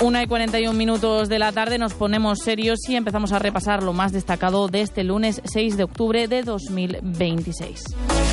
1:41 de la tarde, nos ponemos serios y empezamos a repasar lo más destacado de este lunes 6 de octubre de 2026.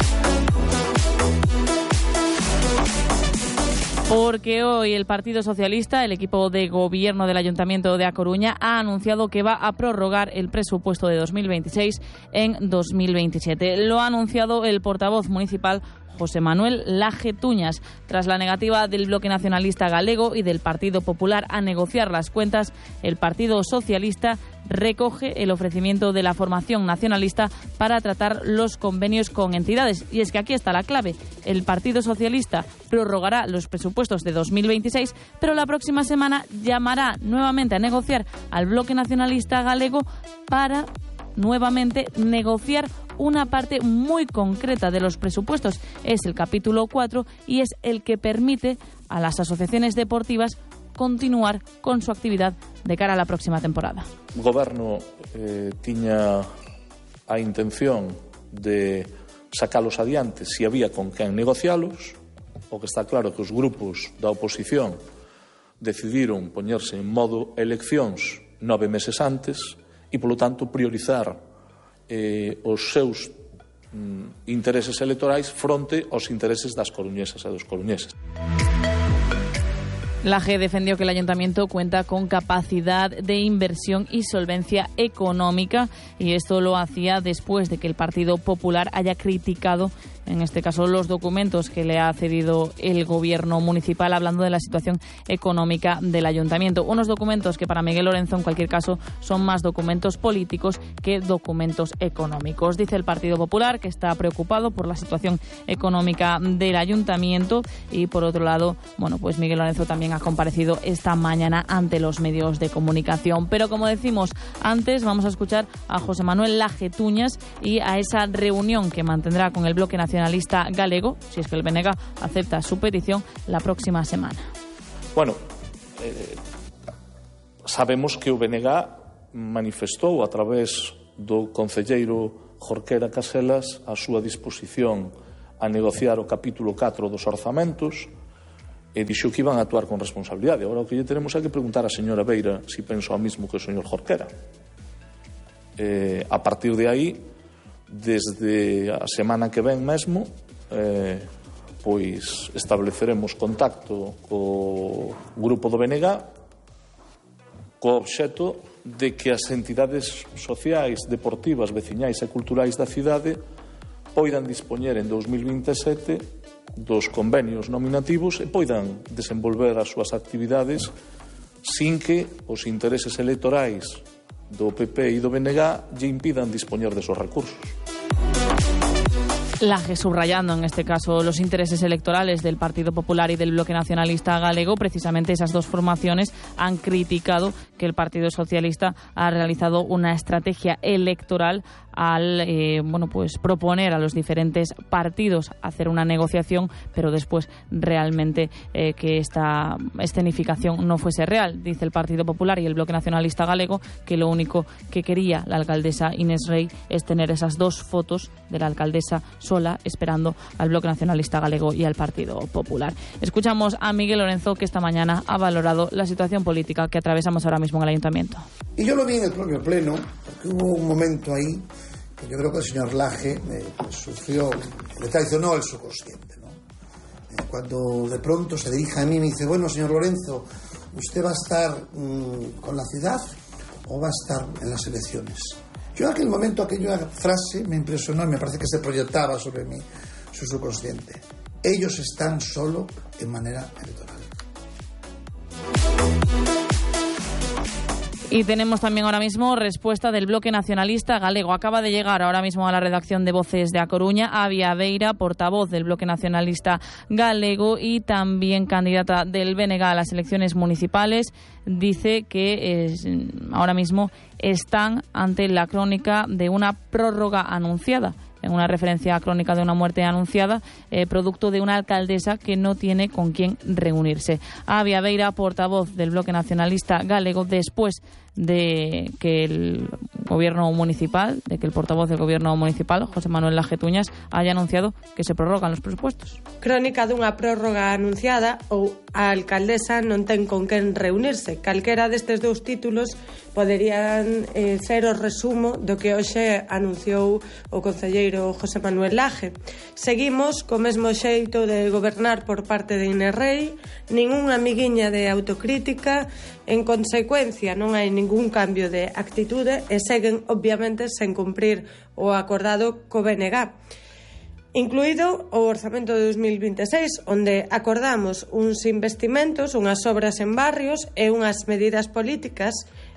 Porque hoy el Partido Socialista, el equipo de gobierno del Ayuntamiento de A Coruña, ha anunciado que va a prorrogar el presupuesto de 2026 en 2027. Lo ha anunciado el portavoz municipal José Manuel Laje Tuñas. Tras la negativa del Bloque Nacionalista Galego y del Partido Popular a negociar las cuentas, el Partido Socialista recoge el ofrecimiento de la formación nacionalista para tratar los convenios con entidades. Y es que aquí está la clave. El Partido Socialista prorrogará los presupuestos de 2026, pero la próxima semana llamará nuevamente a negociar al Bloque Nacionalista Galego para nuevamente negociar una parte muy concreta de los presupuestos. Es el capítulo 4 y es el que permite a las asociaciones deportivas continuar con su actividad de cara a la próxima temporada. O Goberno tiña a intención de sacalos adiante se había con quen negocialos. O que está claro que os grupos da oposición decidiron poñerse en modo eleccións 9 meses antes e, polo tanto, priorizar os seus intereses electorais fronte aos intereses das coruñesas e dos coruñeses. Laje defendió que el ayuntamiento cuenta con capacidad de inversión y solvencia económica, y esto lo hacía después de que el Partido Popular haya criticado, en este caso, los documentos que le ha cedido el gobierno municipal, hablando de la situación económica del ayuntamiento. Unos documentos que para Miguel Lorenzo, en cualquier caso, son más documentos políticos que documentos económicos. Dice el Partido Popular que está preocupado por la situación económica del ayuntamiento y, por otro lado, bueno, pues Miguel Lorenzo también ha comparecido esta mañana ante los medios de comunicación. Pero, como decimos antes, vamos a escuchar a José Manuel Laje Tuñas y a esa reunión que mantendrá con el Bloque Nacionalista Galego, si es que el BNG acepta su petición, la próxima semana. Bueno, sabemos que o BNG manifestou a través do concelleiro Jorquera Caselas a súa disposición a negociar o capítulo 4 dos orzamentos e dixo que iban a actuar con responsabilidade. Agora o que lle tenemos é que preguntar á señora Beira si pensa o mismo que o señor Jorquera. A partir de aí, desde a semana que ven mesmo, pois estableceremos contacto co grupo do BNG co obxeto de que as entidades sociais, deportivas, veciñais e culturais da cidade poidan dispoñer en 2027 dos convenios nominativos e poidan desenvolver as súas actividades sin que os intereses electorais do PP e do BNG lle impidan dispoñer desos recursos. Laje subrayando en este caso los intereses electorales del Partido Popular y del Bloque Nacionalista Galego. Precisamente esas dos formaciones han criticado que el Partido Socialista ha realizado una estrategia electoral al proponer a los diferentes partidos hacer una negociación, pero después realmente que esta escenificación no fuese real. Dice el Partido Popular y el Bloque Nacionalista Galego que lo único que quería la alcaldesa Inés Rey es tener esas dos fotos de la alcaldesa sola esperando al Bloque Nacionalista Galego y al Partido Popular. Escuchamos a Miguel Lorenzo, que esta mañana ha valorado la situación política que atravesamos ahora mismo en el Ayuntamiento. Y yo lo vi en el propio Pleno, porque hubo un momento ahí que yo creo que el señor Laje sufrió, le traicionó el subconsciente, ¿no? Cuando de pronto se dirige a mí y me dice: bueno, señor Lorenzo, ¿usted va a estar con la ciudad o va a estar en las elecciones? Yo en aquel momento, aquella frase me impresionó y me parece que se proyectaba sobre mí, su subconsciente. Ellos están solo en manera electoral. Y tenemos también ahora mismo respuesta del Bloque Nacionalista Galego. Acaba de llegar ahora mismo a la redacción de Voces de A Coruña Avia Beira, portavoz del Bloque Nacionalista Galego y también candidata del BNG a las elecciones municipales. Dice que ahora mismo están ante la crónica de una prórroga anunciada, en una referencia a crónica de una muerte anunciada, producto de una alcaldesa que no tiene con quién reunirse. Avia Beira, portavoz del Bloque Nacionalista Galego, después de que el gobierno municipal, de que el portavoz del gobierno municipal, José Manuel Laje Tuñas, haya anunciado que se prorrogan los presupuestos. Crónica dunha prórroga anunciada ou a alcaldesa non ten con quen reunirse. Calquera destes dous títulos poderían ser o resumo do que hoxe anunciou o concelleiro José Manuel Laje. Seguimos co mesmo xeito de gobernar por parte de Inés Rei, ningunha amiguiña de autocrítica, en consecuencia non hai ningún cambio de actitude e seguen obviamente sen cumprir o acordado co BNG. Incluído o orzamento de 2026, onde acordamos uns investimentos, unhas obras en barrios e unhas medidas políticas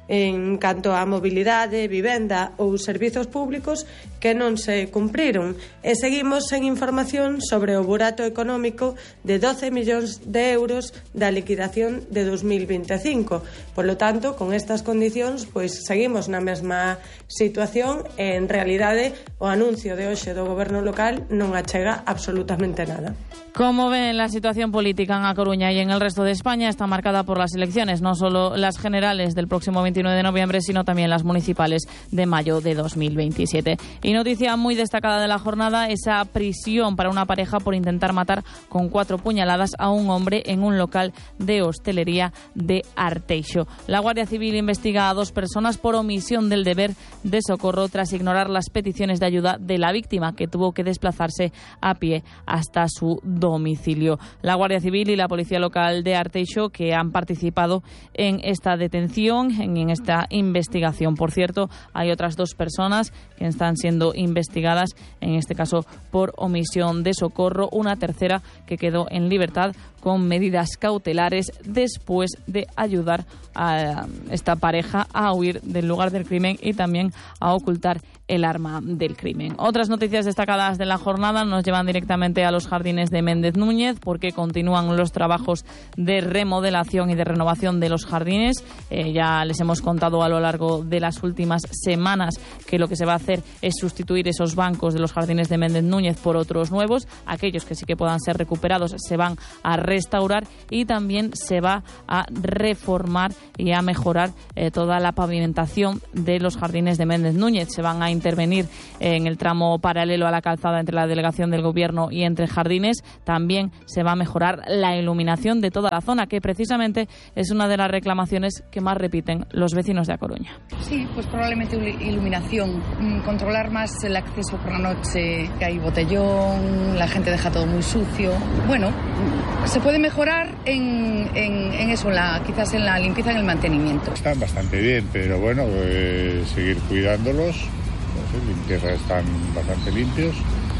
en canto á mobilidade, vivenda ou servizos públicos que non se cumpriron. E seguimos sen información sobre o burato económico de 12 millóns de euros da liquidación de 2025. Por lo tanto, con estas condicións, pois seguimos na mesma situación e, en realidade, o anuncio de hoxe do goberno local non achega absolutamente nada. Como ven, la situación política en A Coruña y en el resto de España está marcada por las elecciones, no solo las generales del próximo 29 de noviembre, sino también las municipales de mayo de 2027. Y noticia muy destacada de la jornada, esa prisión para una pareja por intentar matar con 4 puñaladas a un hombre en un local de hostelería de Arteixo. La Guardia Civil investiga a 2 personas por omisión del deber de socorro tras ignorar las peticiones de ayuda de la víctima, que tuvo que desplazarse a pie hasta su domicilio. La Guardia Civil y la Policía Local de Arteixo, que han participado en esta detención, en esta investigación. Por cierto, hay otras 2 personas que están siendo investigadas, en este caso por omisión de socorro, una tercera que quedó en libertad con medidas cautelares después de ayudar a esta pareja a huir del lugar del crimen y también a ocultar el arma del crimen. Otras noticias destacadas de la jornada nos llevan directamente a los jardines de Méndez Núñez, porque continúan los trabajos de remodelación y de renovación de los jardines. Ya les hemos contado a lo largo de las últimas semanas que lo que se va a hacer es sustituir esos bancos de los jardines de Méndez Núñez por otros nuevos. Aquellos que sí que puedan ser recuperados se van a restaurar y también se va a reformar y a mejorar toda la pavimentación de los jardines de Méndez Núñez. Se van a intervenir en el tramo paralelo a la calzada entre la delegación del Gobierno y entre jardines. También se va a mejorar la iluminación de toda la zona, que precisamente es una de las reclamaciones que más repiten los vecinos de A Coruña. Sí, pues probablemente iluminación, controlar más el acceso por la noche, que hay botellón, la gente deja todo muy sucio. Bueno, se puede mejorar en eso, quizás en la limpieza, en el mantenimiento. Están bastante bien, pero bueno, seguir cuidándolos. No sé, limpieza, están bastante limpios.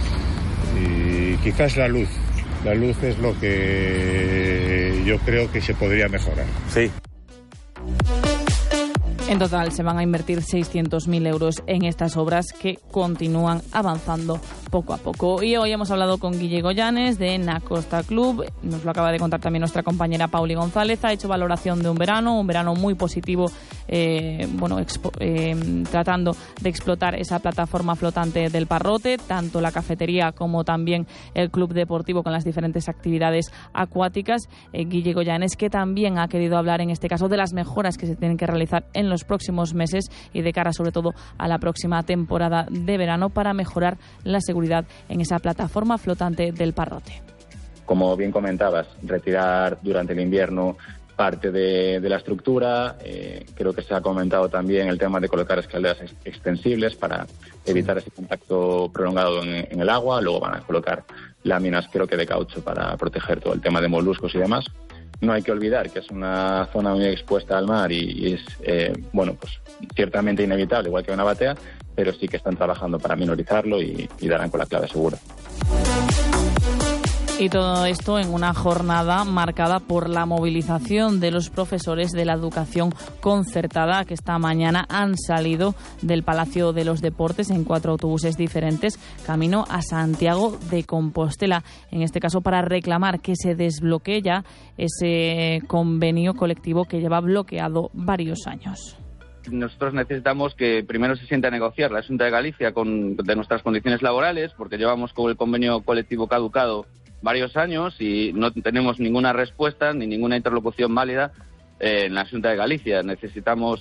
Y quizás la luz es lo que yo creo que se podría mejorar. Sí. En total se van a invertir 600.000 euros en estas obras que continúan avanzando poco a poco. Y hoy hemos hablado con Guille Goyanes de Na Costa Club. Nos lo acaba de contar también nuestra compañera Pauli González. Ha hecho valoración de un verano muy positivo, tratando de explotar esa plataforma flotante del Parrote, tanto la cafetería como también el club deportivo con las diferentes actividades acuáticas. Guille Goyanes, que también ha querido hablar en este caso de las mejoras que se tienen que realizar en los próximos meses y de cara sobre todo a la próxima temporada de verano para mejorar la seguridad en esa plataforma flotante del Parrote. Como bien comentabas, retirar durante el invierno parte de la estructura. Creo que se ha comentado también el tema de colocar escaleras extensibles para evitar ese contacto prolongado en el agua. Luego van a colocar láminas, creo que de caucho, para proteger todo el tema de moluscos y demás. No hay que olvidar que es una zona muy expuesta al mar y es, pues ciertamente inevitable, igual que una batea, pero sí que están trabajando para minorizarlo y darán con la clave segura. Y todo esto en una jornada marcada por la movilización de los profesores de la educación concertada, que esta mañana han salido del Palacio de los Deportes en 4 autobuses diferentes camino a Santiago de Compostela, en este caso para reclamar que se desbloquee ya ese convenio colectivo que lleva bloqueado varios años. Nosotros necesitamos que primero se siente a negociar la Xunta de Galicia de nuestras condiciones laborales, porque llevamos con el convenio colectivo caducado varios años y no tenemos ninguna respuesta ni ninguna interlocución válida en la Xunta de Galicia. Necesitamos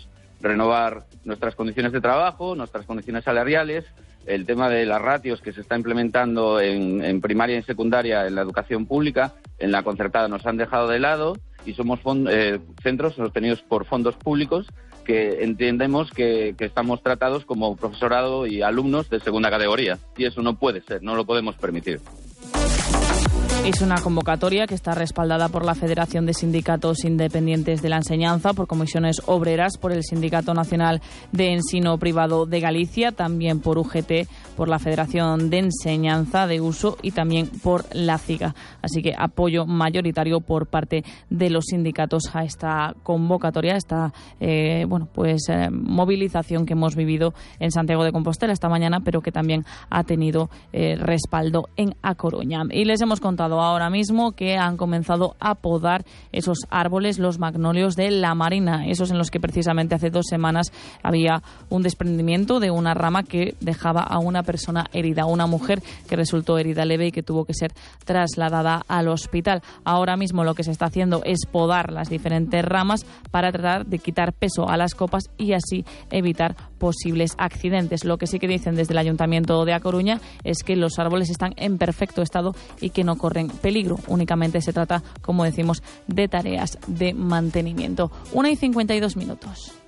renovar nuestras condiciones de trabajo, nuestras condiciones salariales. El tema de las ratios que se está implementando en primaria y secundaria en la educación pública, en la concertada nos han dejado de lado, y somos centros sostenidos por fondos públicos que entendemos que estamos tratados como profesorado y alumnos de segunda categoría. Y eso no puede ser, no lo podemos permitir. Es una convocatoria que está respaldada por la Federación de Sindicatos Independientes de la Enseñanza, por Comisiones Obreras, por el Sindicato Nacional de Ensino Privado de Galicia, también por UGT, por la Federación de Enseñanza de Uso y también por la CIGA. Así que apoyo mayoritario por parte de los sindicatos a esta convocatoria, esta movilización que hemos vivido en Santiago de Compostela esta mañana, pero que también ha tenido respaldo en A Coruña. Y les hemos contado ahora mismo que han comenzado a podar esos árboles, los magnolios de La Marina, esos en los que precisamente hace 2 semanas había un desprendimiento de una rama que dejaba a una persona herida, una mujer que resultó herida leve y que tuvo que ser trasladada al hospital. Ahora mismo lo que se está haciendo es podar las diferentes ramas para tratar de quitar peso a las copas y así evitar posibles accidentes. Lo que sí que dicen desde el Ayuntamiento de A Coruña es que los árboles están en perfecto estado y que no corren peligro. Únicamente se trata, como decimos, de tareas de mantenimiento. 1:52.